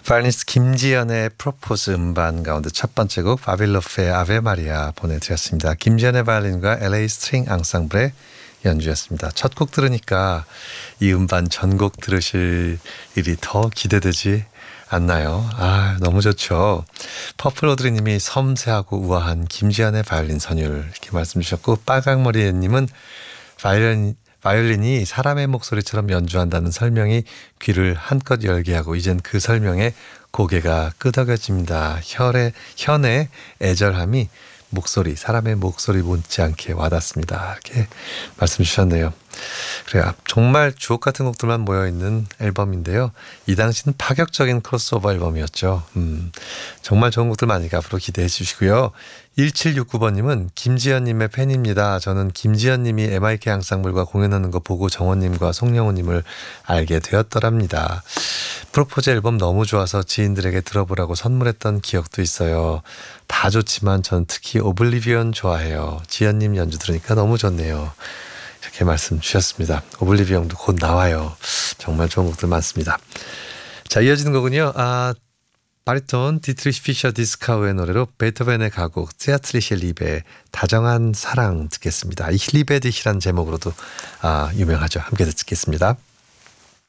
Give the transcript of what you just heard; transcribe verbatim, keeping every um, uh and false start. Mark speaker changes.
Speaker 1: 바이올리니스트 김지연의 프로포즈 음반 가운데 첫 번째 곡 바빌로프의 아베 마리아 보내드렸습니다. 김지연의 바이올린과 엘에이 스트링 앙상블의 연주였습니다. 첫 곡 들으니까 이 음반 전곡 들으실 일이 더 기대되지 않나요? 아, 너무 좋죠. 퍼플로드리님이 섬세하고 우아한 김지연의 바이올린 선율 이렇게 말씀 주셨고, 빨강머리님은 바이올린 바이올린이 사람의 목소리처럼 연주한다는 설명이 귀를 한껏 열게 하고 이젠 그 설명에 고개가 끄덕여집니다. 혈의, 현의 애절함이 목소리, 사람의 목소리 못지않게 와닿습니다. 이렇게 말씀 주셨네요. 그래요. 정말 주옥 같은 곡들만 모여있는 앨범인데요. 이 당시는 파격적인 크로스오버 앨범이었죠. 음, 정말 좋은 곡들 많으니까 앞으로 기대해 주시고요. 일칠육구 번님은 김지연님의 팬입니다. 저는 김지연님이 엠아이케이 앙상블과 공연하는 거 보고 정원님과 송영호님을 알게 되었더랍니다. 프로포즈 앨범 너무 좋아서 지인들에게 들어보라고 선물했던 기억도 있어요. 다 좋지만 전 특히 오블리비언 좋아해요. 지연님 연주 들으니까 너무 좋네요. 이렇게 말씀 주셨습니다. 오블리비언도 곧 나와요. 정말 좋은 곡들 많습니다. 자, 이어지는 곡은요. 아, 바리톤 디트리히 피셔 디스카우의 노래로 베토벤의 가곡 제아트리히 리베의 다정한 사랑 듣겠습니다. 이 힐리베드히라는 제목으로도 아, 유명하죠. 함께 듣겠습니다.